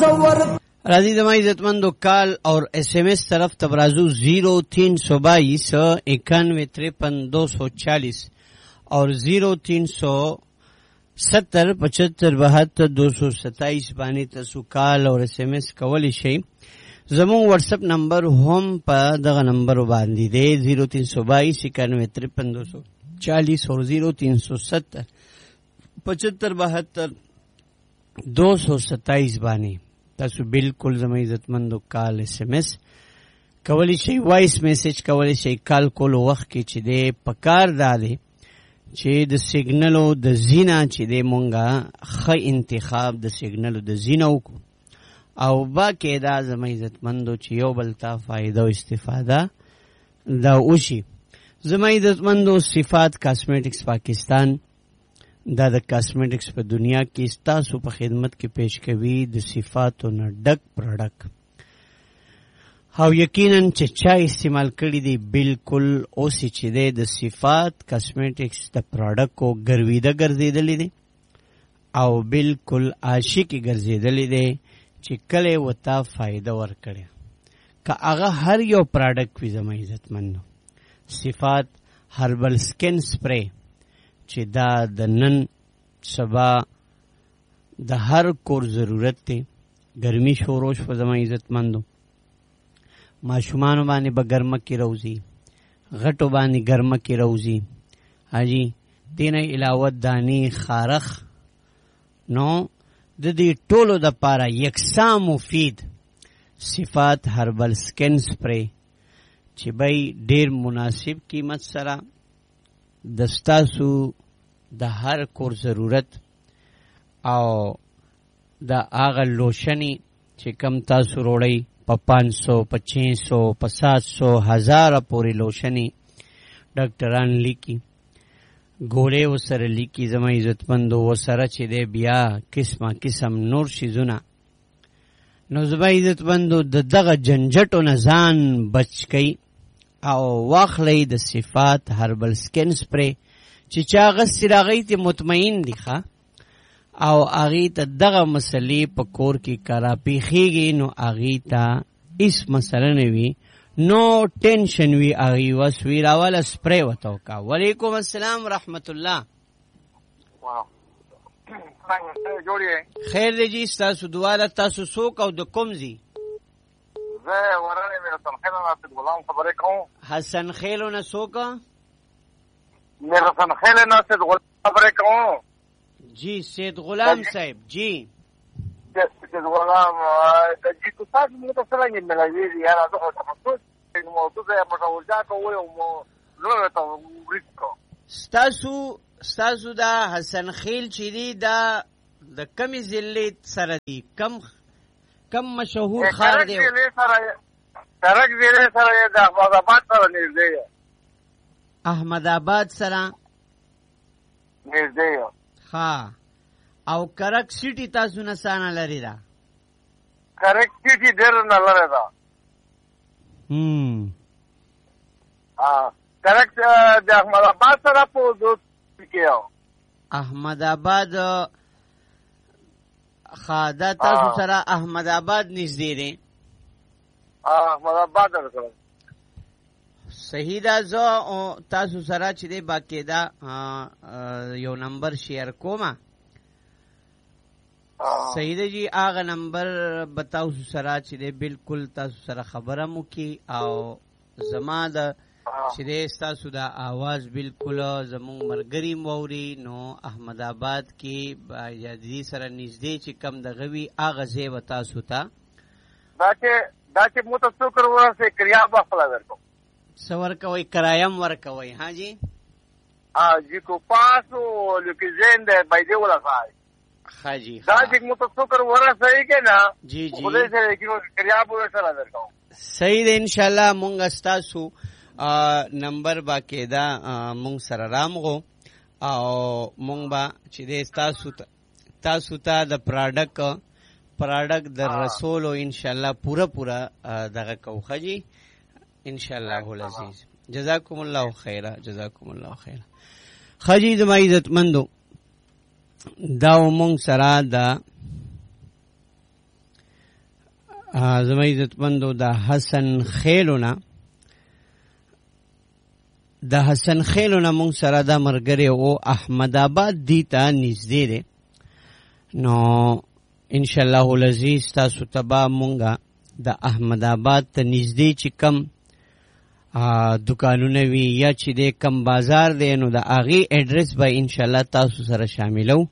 राजी दमा इज्जतमंदो कॉल और SMS तरफ तबराजू 032291535240 और 0370757227 बानी तसु कॉल और SMS कवली शई जमो व्हाट्सएप नंबर होम पर दगा नंबर बांधी दे 032291535240 और 0370757227 बानी تاسو بالکل زما عزتمندو کال SMS کولی شي وایس میسج کولی شي کال کول وخت کې چې دې پکار داله چې د سیګنلو د زینا چې دې مونږه خې انتخاب د سیګنلو د زینا وکړو او باقي دا زما عزتمندو چې یو بل ته فائدہ او استفاده دا وشي زما عزتمندو صفات کاسمیټکس پاکستان دا د کاسمیټکس په دنیا کې ستاسو په خدمت کې پیش کوي د صفاتو نه ډک پروډکټ او یقینا چې چا استعمال کړی دی بالکل اوسې چې د صفات کاسمیټکس د پروډکټ کو ګرویده ګرځیدلې دي او بالکل عاشقي ګرځیدلې دي چې کله وتا فائدہ ورکړي که هغه هر یو پروډکټ وي زما عزتمنو صفات هربل سکن سپری چې دا د نن سبا د هر کور ضرورت دی ګرمي شوروش په زما عزتمندو ماشومان باندې به ګرمه کې روزي غټو باندې ګرمه کې روزي حاجی دینه علاوه دانی خارخ نو د دې ټولو د پاره یکسا مفید صفات هربل سکن سپری چې بای ډیر مناسب قیمت سره دستاسو د هر کور ضرورت او د هغه لوشنی چې کم تاسو روړی په 500 په 600 په 700 1000 پورې لوشنی ډاکټران لیکي ګولې وسره لیکي زما عزتمندو وسره چې دی بیا قسمه قسم نور شیزونه نو زما عزتمندو دغه جنجټو نه ځان بچ کئ او واخلې د صفات هربل سکن سپری چې چا غسر هغه ته مطمئن دي ښا او هغه ته دغه مسلې په کور کې کرا پیخیږي نو هغه ته اس مسله نه وي نو ټینشن وی هغه وسوي راواله سپری وتو کا وعلیکم السلام ورحمت الله خیر دی جی تاسو دواله تاسو سوک او د کوم زی زه ورانه مې حسن خیل ناصر غلام خبرې کوم حسن خیل نسوک مې حسن خیل ناصر غلام خبرې کوم جی سید غلام صاحب جی سید غلام د جی تاسو موږ ته څنګه ملایوي یاره زه تاسو موضوع یې متوجه کوم او زه ته ورکو ستاسو دا حسن خیل چې دی دا د کمی ذلت سره دی کم مشهور خار دی ترک زیره سره د احمد آباد سره نږدې احمد آباد سره نږدې ها او کرک سیټي تاسو نه سانه لري دا کرک سیټي ډېر نه لري دا کرک د احمد آباد سره په دوه کې احمد آباد خادا تاسو سره احمد آباد نږدې دی احمد آباد سره صحیح ده زه تاسو سره چې دی باقاعده یو نمبر شیر کومه صحیح ده جی هغه نمبر بتاو سره چې دی بالکل تاسو سره خبره مو کی او زما د چې دی تاسو دا आवाज بالکل زموږ مرګري موري نو احمد آباد کې یادی سره نږدې چې کم د غوي هغه ځای و تاسو ته دا چې مو ته څو کرور سه کریا بخلا ورکو سور کوي کرایم ورکوي ها جی جی کو پاسو لکه زند بایده ولا خای خاجی دا چې مو ته څو کرور سه کې نه جی خدای سره کې کریا به سره ورکو صحیح ده ان شاء الله مونږ تاسو نمبر باقاعده مونږ سره رامغو او مونږ با چې د تاسو ته د پروډکټ د رسول او ان شاء الله پورا دغه کوخه جی ان شاء الله العزیز جزاکم الله خیره خجی د ما عزت مندو دا مونږ سره دا زما عزتمندو د حسن خیلونه مونږ سره د مرګره او احمد آباد دی ته نږدې ده. نو ان شاء الله العزیز تاسو تبا مونږه د احمد آباد ته نږدې چې کم دکانونه وی یا چې د کم بازار دی نو د اغي ایڈریس به ان شاء الله تاسو سره شاملو.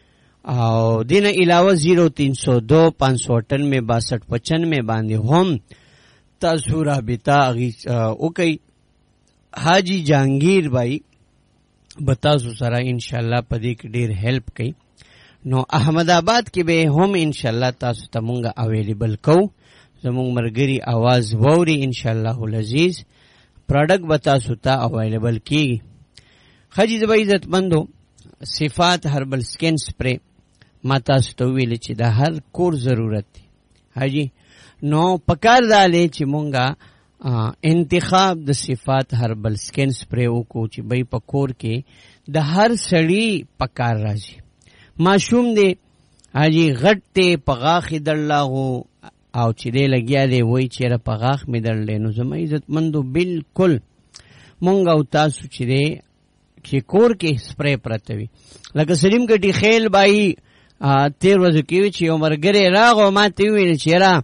او دینه علاوه 0302 598 6295 باندې هم تاسو رابطه اغي او کوي. حاجی جهانگیر بھائی بتاسو سره ان شاء الله پدې کې ډیر هیلپ کوي. نو احمد آباد کې به هم ان شاء الله تاسو ته مونږه اویلیبل کو. زموږ مرګري आवाज ووري ان شاء الله العزیز پروډکټ بتاسو ته اویلیبل کیږي. خجی زبې عزت مندو صفات هربل سکین سپری ما تاسو ته ویل چې د هر کور ضرورت دی. حاجی نو پکار دالې چې مونږه انتخاب د صفات هربل سکین سپری وکړو چې بې په کور کې د هر سړی پکار راځي. معصوم دی حاجی غټ ته پغاخ دړلاغو او چې دې لګیا دی وای چې را پغاخ مې دړلې. نو زما عزت مندو بالکل مونږ او تاسو چې دی چې کور کې سپری پرتوي لکه سلیم ګټي خیل بای 13 ورځې کې چې عمرګره راغو ما ته ویل چې را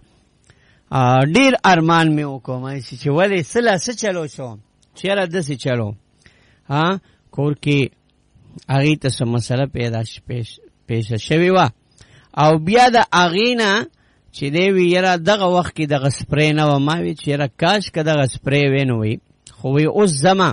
ډیر ارمان مې وکوم چې ولې سلا څه چلو شو چیرې د څه چلو کور کې هغه ته سم مسله پیښ شوی وا او بیا د اغینا چې دی ویرا دغه وخت کې دغه سپری نه و ما وی چیرې کاش که دغه سپری وینوي خو وی اوس زما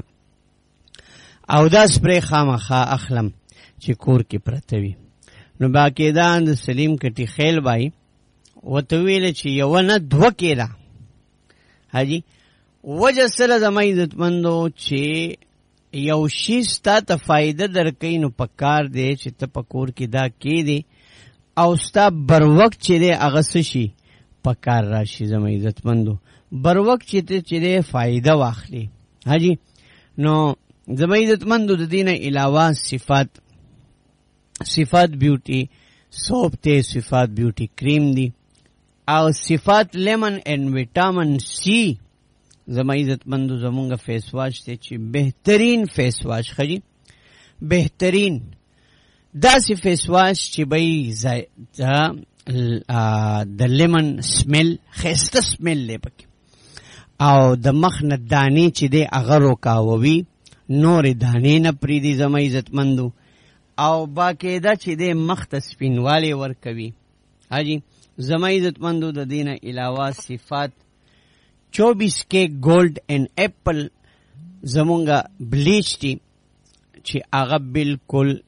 او دا سپری خامخا اخلم چې کور کې پرتوي. نو باقاعده د سلیم کټي خیل بای وته ویل چې یو نه دوه کېده. حاجی وجه سره زما عزتمندو چې یو شی ستا ته فایده درکوي نو پکار دی چې ته په کور کې دا کېدې او ستا بر وخت چې دی هغه څه شي پکار راشي. زما عزتمندو بر وخت چې ته چې دی فایده واخلي. حاجی نو زما عزتمندو د دینه علاوه صفات بیوټي سوپ ته صفات بیوټي کریم دی او صفات لیمن اینڈ وٹامن سی زما عزتمندو زمونږه فیس واش ته چې بهترین فیس واش خجی بهترین داسې فیس واش چې بای د لیمن سمیل خسته سمیل له پکې او د مخ نه دانی چې دی هغه روکاوي نور دانی نه پریدي زما عزتمندو او باقاعده چې دی مخ ته سپینوالی ورکوي. حاجی زما عزتمندو د دینه علاوه صفات 24K گولڈ اینڈ ایپل زمونږه بلیچ دی چې هغه بالکل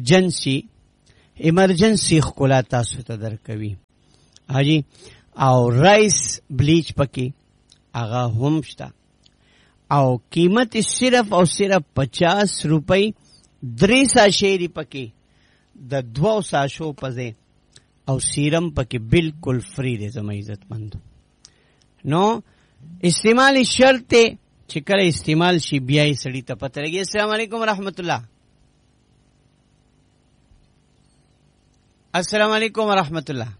ایمرجنسی ښکلا تاسو ته درکوي. حاجی او رائس بلیچ پکې هغه هم شته او قیمت صرف او صرف 50 روپۍ 3 ساشې پکې د 2 ساشو پځې او سیرم پکې بالکل فری دی زما عزتمندو. نو استعمال شرط چې کله استعمال شي بیا یې سړی ته پته لګي. السلام علیکم ورحمت الله. السلام علیکم ورحمت الله.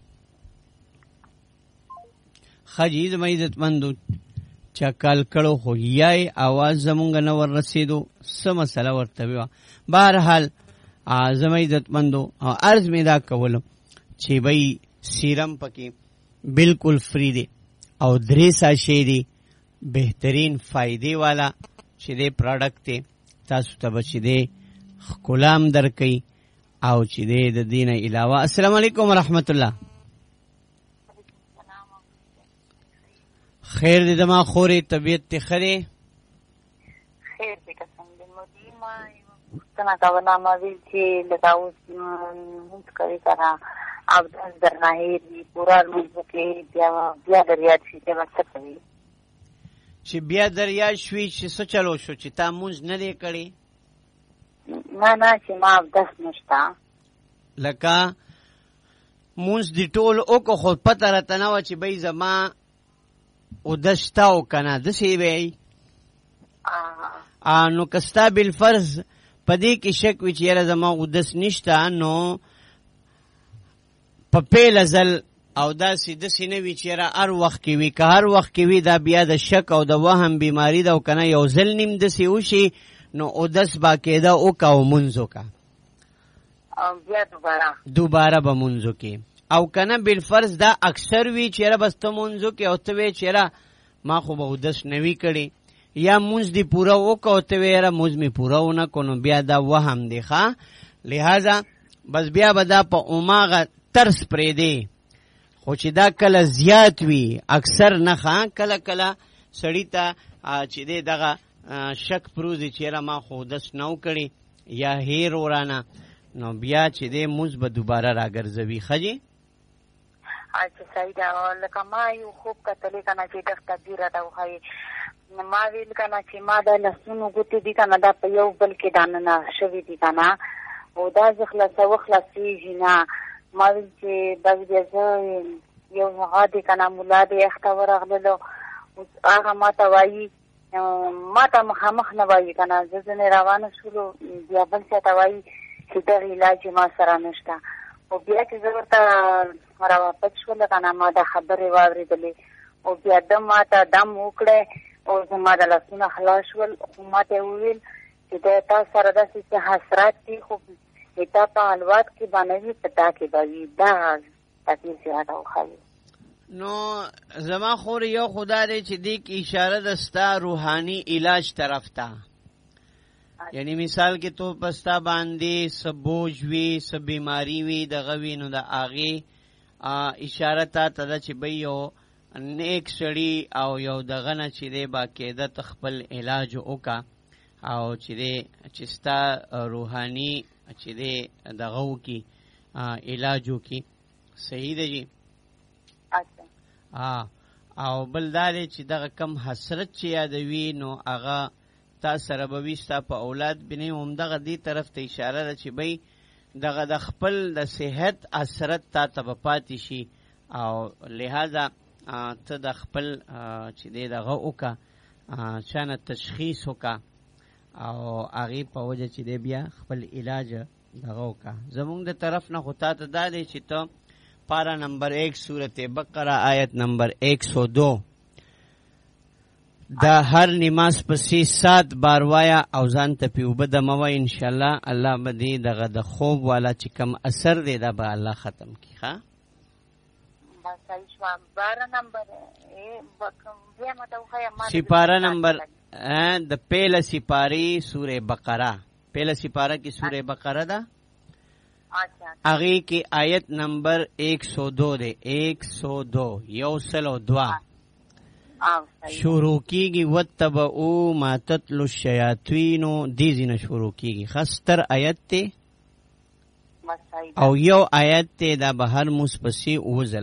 خجی زما عزتمندو چا کال کړو خو یای आवाज زمونږ نه ور رسیدو سم مسله ورته وی. بهرحال زما عزتمندو عرض می دا کولم چې بای سیرم پکې بالکل فری دی او 3 ساشې دی بهترین فائدې والا چې دی پروډکټ دی تاسو ته بچی دی غلام درکې او چې دی د دینه علاوه. السلام علیکم ورحمت الله. خیر دې دما خوري طبيعت ته خره خیر دې قسم دې مودي ما څنګه کا نامه وی چې لگاو موږ کوي کرا اب درنه هي پورا موږ کې بیا دریا چې څه کوي چې بیا دریا شوي چې څه چلو شو چې تا مونږ نه لې کړی نه چې ما داس نشتا لکه مونږ دی ټول او کو خو پته راته نه و چې بې زما او دشتاو کنه دسی وی نو کستا بالفرض پدې کې شک وی چې یاره زما او دس نشتا نو په پیل ازل او دا داسې نه وي چې یاره هر وخت کې وي. که هر وخت کې وي دا بیا د شک او د وهم بیماری ده، او که نه یو ځل نیم داسې وشي نو اودس باقاعده وکړه او مونځ وکړه، بیا دوباره به مونځ وکړي. او که نه بالفرض دا اکثر وي چې یاره بس ته مونځ وکړې او ته وایې چې یاره ما خو به اودس نه وي کړی، یا مونځ دې پوره وکړه او ته وایې یاره مونځ مې پوره ونه کړو، نو بیا دا وهم دی ښه. لہذا بس بیا به دا په اوماغه ترس پرېږدې. خو چې دا کله زیات وي اکثر نه ښه، کله کله سړي ته چې دی دغه شک پروزي چې یاره ما خو اودس نه و کړی یا هیر ورانه، نو بیا چې دی مونځ به دوباره راګرځوي. ښه جي اچھا صحیح ده. لکه ما یو خوب کتلی که نه چې دغ تدبیر راته وښایي، ما ویل که نه چې ما دا لسونو ګوتې دي که نه دا په یو بل کې دننه شوي دي که نه، او دا زه خلاصېږي نه. ما ویل چې بس بیا زه یو هغه دی که نه ملا دی یخ ته ورغللو، هغه ما ته وایي، ما ته مخامخ نه وایي که نه، زه ځنې روانه شولو بیا بل چا ته وایي چې دغه علاج ما سره نشته. او بیا چې زه ورته راواپس شوله که نه ما دا خبرې واورېدلې، او بیا ده ما ته دم وکړی او زما د لاسونه خلاص شول. خو ما ته یې وویل چې د تا سره داسې چې حسرات دي، خو تا په الواد کې به نه وي، په تا کې به وي. دا تکلیف یې راته وښایي. نو زما خور یو خدا دی چې دې کې اشاره ده ستا روحاني علاج طرف ته. یعنی مثال کې تو پستا باندې څه بوج وي، څه بیماری وي، دغه وي، نو د هغې اشاره تا ته ده چې بی یو نیک سړي او یو دغه نه چې دی باقاعده ته خپل علاج وکړه، او چې دی چې ستا روحاني چې دی دغه وکړي علاج وکړي. صحیح ده جي. او بل دا دی چې دغه کم حسرت چې یادوي نو هغه تا سره به وي، ستا په اولاد بینې همدغه دې طرف ته اشاره ده چې بی دغه د خپل د صحت اثرت تا ته به پاتې شي، او لہذا ته د خپل چې دی دغه وکړه، چانه تشخیص وکړه، او هغې په وجه چې دی بیا خپل علاج دغه وکړه. زمونږ د طرف نه خو تا ته دا دی چې ته پارا نمبر 1 سورت بقره آیت نمبر 102 دا هر نماز پسې 7 بار وایا او ځان ته پې اوبه دموه. انشاءالله الله به دې دغه د خوب والا چې کم اثر دی دا به الله ختم کړي. ښه سپاره نمبر د پهله سپارې سورې بقره، پهله سپاره کې سورې بقره ده، هغې کې آیت نمبر 102 دی. 102 102 شروع کیږي وتبعوا ما تتلو الشیاطین، دې ځینه شروع کیږي. خستر آیت ته او یو آیت ته دا به هر مصپسی اوزل